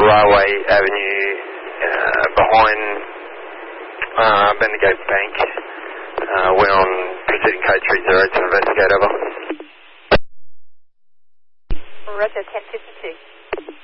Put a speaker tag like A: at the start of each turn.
A: Railway Avenue behind Bendigo Bank. We're on pursuing code 30 to investigate, over.
B: Roger, 1052.